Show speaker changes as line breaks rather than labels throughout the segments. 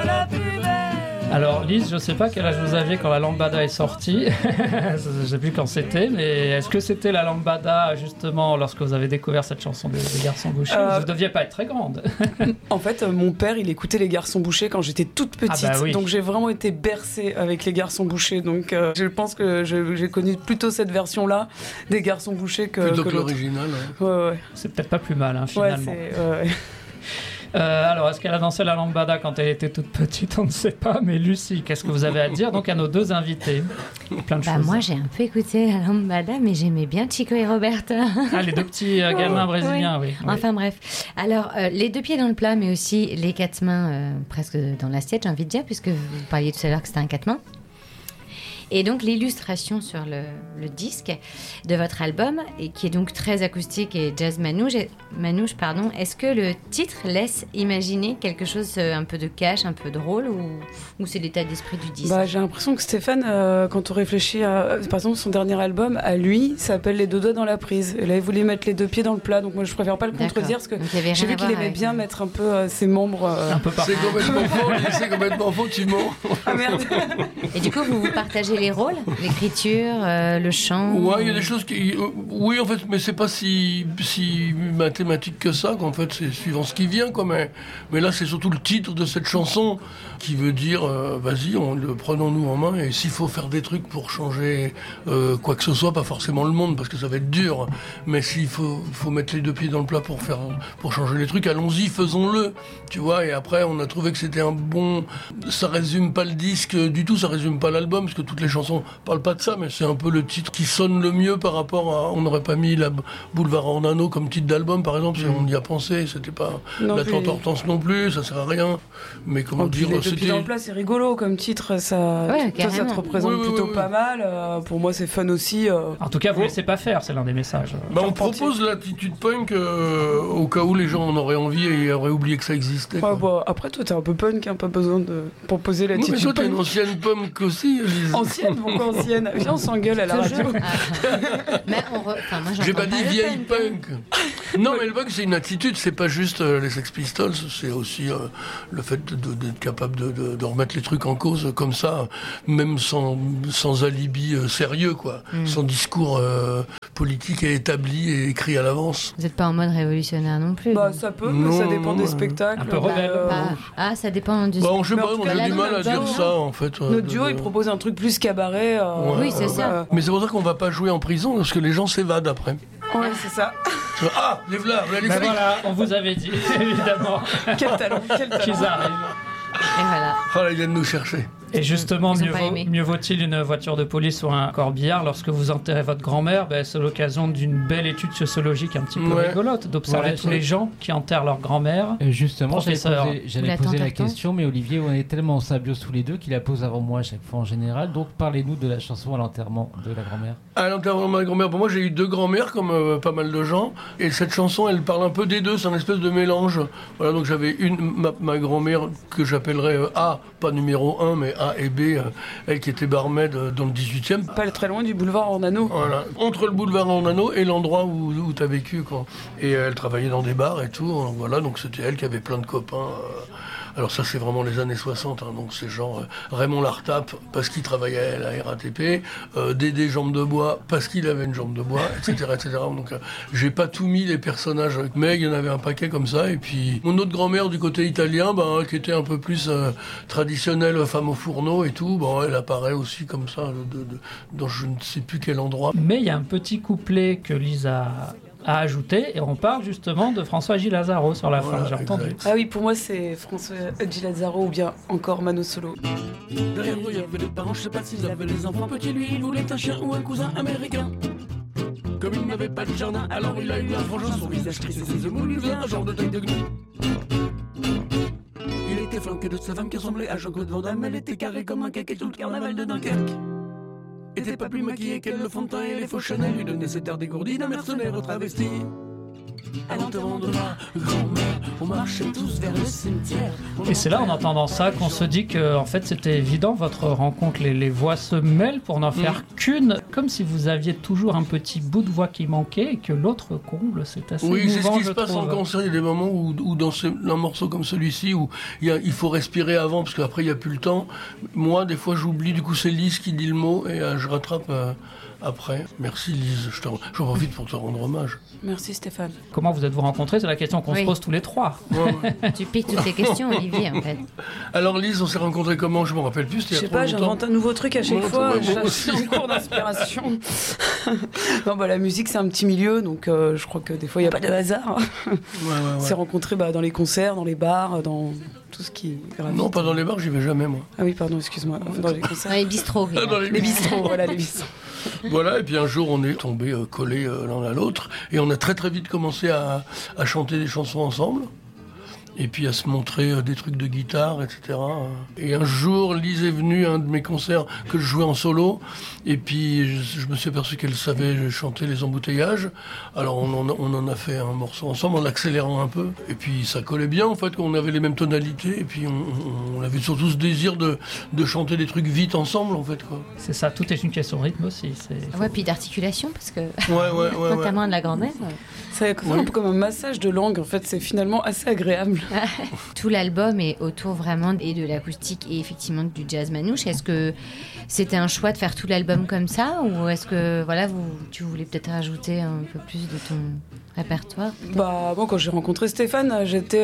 la plus belle.
Alors Lise, je sais pas quel âge vous aviez quand la lambada est sortie. Je sais plus quand c'était, mais est-ce que c'était la lambada justement lorsque vous avez découvert cette chanson des Garçons Bouchés? Vous ne deviez pas être très grande.
En fait, mon père, il écoutait les Garçons Bouchés quand j'étais toute petite,
oui.
donc j'ai vraiment été bercée avec les Garçons Bouchés. Donc je pense que j'ai connu plutôt cette version-là des Garçons Bouchés que
plutôt que
l'autre.
l'original. Hein.
Ouais.
C'est peut-être pas plus mal finalement.
Ouais.
Alors, est-ce qu'elle a dansé la lambada quand elle était toute petite? On ne sait pas. Mais Lucie, qu'est-ce que vous avez à dire donc à nos deux invités? Plein de choses.
Moi, j'ai un peu écouté la lambada, mais j'aimais bien Chico et Roberta.
Les deux petits gamins brésiliens, oui.
Enfin bref. Alors, les deux pieds dans le plat, mais aussi les quatre mains presque dans l'assiette, j'ai envie de dire, puisque vous parliez tout à l'heure que c'était un quatre mains. Et donc l'illustration sur le disque de votre album, et qui est donc très acoustique et jazz manouche, est-ce que le titre laisse imaginer quelque chose un peu de cash, un peu drôle, ou c'est l'état d'esprit du disque?
J'ai l'impression que Stéphane, quand on réfléchit à, par exemple, son dernier album, à lui, s'appelle Les deux doigts dans la prise. Et là, il voulait mettre les deux pieds dans le plat, donc moi je préfère pas le contredire, parce que j'ai vu qu'il aimait bien mettre un peu ses membres...
Un peu partout.
C'est complètement faux, tu mens.
Ah merde.
Et du coup, vous partagez les rôles, l'écriture, le chant?
Ouais, il y a des choses qui... oui, en fait, mais c'est pas si mathématique que ça, qu'en fait, c'est suivant ce qui vient, quoi. Mais là, c'est surtout le titre de cette chanson qui veut dire, vas-y, prenons-nous en main, et s'il faut faire des trucs pour changer quoi que ce soit, pas forcément le monde, parce que ça va être dur, mais s'il faut mettre les deux pieds dans le plat pour changer les trucs, allons-y, faisons-le, tu vois. Et après, on a trouvé que c'était un bon... Ça résume pas le disque du tout, ça résume pas l'album, parce que toutes les chansons parlent pas de ça, mais c'est un peu le titre qui sonne le mieux par rapport à... On n'aurait pas mis la Boulevard Ornano comme titre d'album, par exemple, si on y a pensé, c'était pas la Tante Hortense non plus, ça sert à rien, mais comment dire...
Les deux pieds dans le plat, c'est rigolo comme titre, ça te représente plutôt pas mal, pour moi c'est fun aussi.
En tout cas, vous ne laissez pas faire, c'est l'un des messages.
On propose l'attitude punk au cas où les gens en auraient envie et auraient oublié que ça existait.
Après, toi t'es un peu punk, pas besoin de proposer l'attitude punk.
Mais toi t'es une ancienne punk aussi, Lise.
Ancienne, pourquoi ancienne? Viens, on s'engueule à la radio.
Mais
j'ai pas dit vieille punk. Non, mais le punk c'est une attitude, c'est pas juste les Sex Pistols, c'est aussi le fait d'être capable de remettre les trucs en cause comme ça, même sans alibi sérieux, quoi, sans discours politique et établi et écrit à l'avance.
Vous n'êtes pas en mode révolutionnaire non plus?
Ça peut, mais ça dépend des spectacles.
Un peu rebelle.
Ça dépend du...
Je sais pas, on a du mal à dire ça, en fait.
Notre duo, il propose un truc plus cabaret.
Oui, c'est ça.
Mais c'est pour ça qu'on va pas jouer en prison, parce que les gens s'évadent après.
Ouais, c'est ça.
Ah, les v'là, les flics.
Voilà, on vous avait dit, évidemment.
Quel talent.
Qu'ils arrivent.
Et voilà.
Oh là, ils viennent nous chercher.
Et justement,
Ils ont pas aimé.
mieux vaut-il une voiture de police ou un corbillard lorsque vous enterrez votre grand-mère? C'est l'occasion d'une belle étude sociologique un petit peu rigolote, d'observer tous les gens qui enterrent leur grand-mère.
Justement, j'allais poser la
question,
question, mais Olivier, on est tellement en symbiose tous les deux qu'il la pose avant moi à chaque fois en général. Donc parlez-nous de la chanson à l'enterrement de la grand-mère.
À l'enterrement de ma grand-mère, pour moi j'ai eu deux grand-mères comme pas mal de gens, et cette chanson elle parle un peu des deux, c'est un espèce de mélange. Voilà, donc j'avais ma grand-mère que j'appellerais A, pas numéro 1, mais A et B, elle qui était barmaid dans le 18e.
Pas très loin du boulevard Ornano.
Voilà, entre le boulevard Ornano et l'endroit où t'as vécu, quoi. Et elle travaillait dans des bars et tout, voilà, donc c'était elle qui avait plein de copains. Alors ça c'est vraiment les années 60, donc c'est genre Raymond Lartape parce qu'il travaillait à la RATP, Dédé Jambe de Bois parce qu'il avait une jambe de bois, etc. etc. Donc j'ai pas tout mis les personnages, mais il y en avait un paquet comme ça. Et puis mon autre grand-mère du côté italien, qui était un peu plus traditionnelle, femme au fourneau et tout, elle apparaît aussi comme ça dans je ne sais plus quel endroit.
Mais il y a un petit couplet que Lisa a ajouté, et on parle justement de François Gilazaro sur la fin, j'ai entendu.
Ah oui, pour moi c'est François Gilazaro ou bien encore Mano Solo.
Derrière eux, il y avait des parents, je sais pas s'ils avaient les enfants. Petit, lui, il voulait un chien ou un cousin américain. Comme il n'avait pas de jardin, alors il a eu un frangin. Son visage triste et ses yeux mous lui faisaient un genre de taille de gnome. Il était flanqué de sa femme qui ressemblait à Jean-Claude Van Damme. Elle était carrée comme un cake et tout le carnaval de Dunkerque était pas plus maquillée qu'elle, le fond de teint et les faux Chanel lui donnaient cet air dégourdi d'un mercenaire travesti. à l'enterrement de ma grand-mère. On marchait tous vers le cimetière.
Et c'est là, en entendant ça, qu'on se dit que en fait, c'était évident, votre rencontre. Les voix se mêlent pour n'en faire qu'une, comme si vous aviez toujours un petit bout de voix qui manquait et que l'autre comble. C'est assez
Oui,
émouvant,
c'est ce qui se passe en concert. Il y a des moments où dans un morceau comme celui-ci, où il faut respirer avant, parce qu'après, il n'y a plus le temps. Moi, des fois, j'oublie. Du coup, c'est Lise qui dit le mot et je rattrape après. Merci Lise, j'en profite pour te rendre hommage.
Merci Stéphane.
Comment vous êtes-vous rencontrés ? C'est la question qu'on se pose tous les trois.
Ouais.
Tu piques toutes les questions, Olivier, en fait.
Alors Lise, on s'est rencontrés comment ? Je ne me rappelle plus, c'était il y a trop longtemps.
Je sais pas, j'invente un nouveau truc à chaque fois.
Je
suis en cours d'inspiration. Non, la musique, c'est un petit milieu, donc je crois que des fois, il n'y a pas de hasard. On s'est rencontrés dans les concerts, dans les bars, dans tout ce qui gravite.
Non, pas dans les bars, j'y vais jamais, moi.
Ah oui, pardon, excuse-moi. Dans les concerts.
Dans les bistrots.
Les bistrots, voilà, les bistrots.
Voilà, et puis un jour on est tombés collés l'un à l'autre et on a très très vite commencé à chanter des chansons ensemble et puis à se montrer des trucs de guitare, etc. Et un jour, Lise est venue à un de mes concerts que je jouais en solo et puis je me suis aperçu qu'elle savait chanter Les Embouteillages. Alors on en a fait un morceau ensemble en accélérant un peu et puis ça collait bien en fait, qu'on avait les mêmes tonalités et puis on avait surtout ce désir de chanter des trucs vite ensemble en fait, quoi.
C'est ça, tout est une question de rythme aussi.
Ouais, puis d'articulation parce que
notamment
de la grand-mère.
C'est un peu comme un massage de langue, en fait, c'est finalement assez agréable.
Tout l'album est autour vraiment et de l'acoustique et effectivement du jazz manouche. Est-ce que c'était un choix de faire tout l'album comme ça ou est-ce que tu voulais peut-être rajouter un peu plus de ton répertoire?
Moi, quand j'ai rencontré Stéphane, j'étais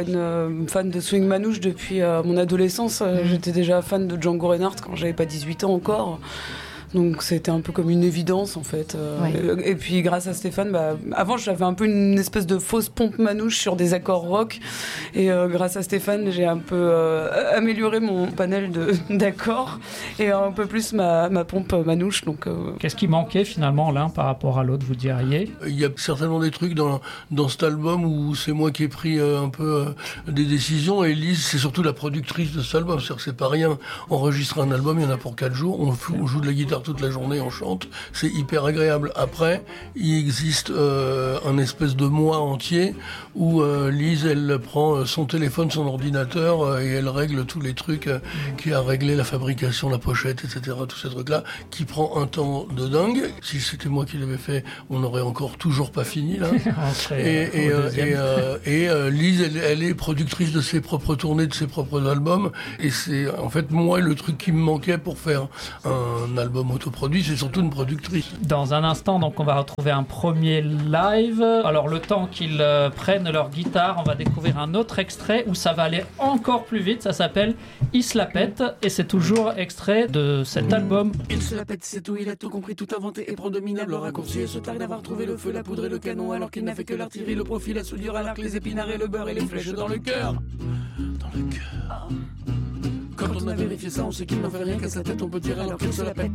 une fan de swing manouche depuis mon adolescence. J'étais déjà fan de Django Reinhardt quand j'avais pas 18 ans encore. Donc c'était un peu comme une évidence en fait. Et puis grâce à Stéphane, avant j'avais un peu une espèce de fausse pompe manouche sur des accords rock. Et grâce à Stéphane, j'ai un peu amélioré mon panel d'accords et un peu plus ma pompe manouche. Donc,
Qu'est-ce qui manquait finalement l'un par rapport à l'autre, vous diriez ?
Il y a certainement des trucs dans cet album où c'est moi qui ai pris un peu des décisions et Lise c'est surtout la productrice de cet album. C'est-à-dire que c'est pas rien. Enregistrer un album, il y en a pour 4 jours. On joue de la guitare toute la journée, on chante, c'est hyper agréable. Après, il existe un espèce de mois entier où Lise, elle prend son téléphone, son ordinateur et elle règle tous les trucs qui a réglé la fabrication, la pochette, etc. Tous ces trucs-là, qui prend un temps de dingue. Si c'était moi qui l'avais fait, on n'aurait encore toujours pas fini, là. Lise, elle est productrice de ses propres tournées, de ses propres albums. Et c'est, en fait, moi, le truc qui me manquait pour faire un album autoproduit, c'est surtout une productrice.
Dans un instant, donc, on va retrouver un premier live. Alors, le temps qu'ils prennent leur guitare, on va découvrir un autre extrait où ça va aller encore plus vite. Ça s'appelle « Il se la pète » et c'est toujours extrait de cet album.
Il se la pète, c'est tout, il a tout compris, tout inventé et prend de minables raccourcis et se targue d'avoir trouvé le feu, la poudre et le canon alors qu'il n'a fait que l'artillerie, le profil, la soudure à l'arc, les épinards et le beurre et les flèches dans le cœur. Dans le cœur. Quand on a vérifié ça, on sait qu'il n'en fait rien qu'à sa tête, on peut dire alors qu'il se la pète.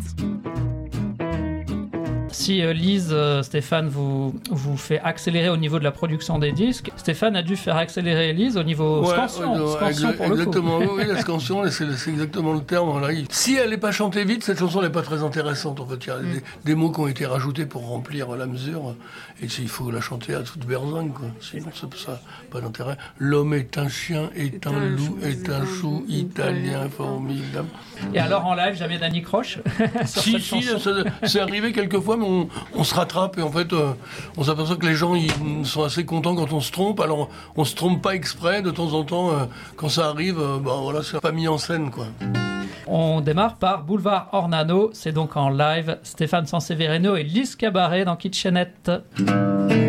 Si Lise, Stéphane vous fait accélérer au niveau de la production des disques, Stéphane a dû faire accélérer Lise au niveau scansion pour le coup.
Exactement, oui, la scansion, c'est exactement le terme. Voilà. Si elle n'est pas chantée vite, cette chanson n'est pas très intéressante. En fait, il y a des mots qui ont été rajoutés pour remplir la mesure, et il faut la chanter à toute berzingue, quoi. Sinon, ça n'a pas d'intérêt. L'homme est un chien, est un loup, est un chou italien formidable.
Et alors en live, jamais Danny Croche
Si, c'est arrivé quelquefois, mais on se rattrape et en fait, on s'aperçoit que les gens ils sont assez contents quand on se trompe. Alors, on se trompe pas exprès. De temps en temps, quand ça arrive, c'est pas mis en scène, quoi.
On démarre par Boulevard Ornano. C'est donc en live Stéphane Sanseverino et Lise Cabaret dans Kitchenette.